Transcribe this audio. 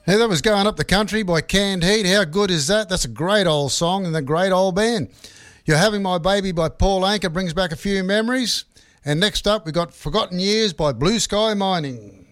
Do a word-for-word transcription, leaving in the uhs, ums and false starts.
Hey, that was Going Up the Country by Canned Heat. How good is that? That's a great old song and a great old band. You're Having My Baby by Paul Anka brings back a few memories. And next up, we've got Forgotten Years by Blue Sky Mining.